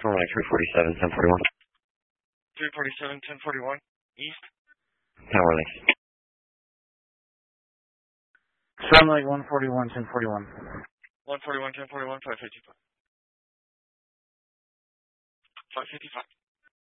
Like 347, 1041. 347, 1041, east. Tower Lake. Sound like 141, 1041. 141, 1041, 555. 555.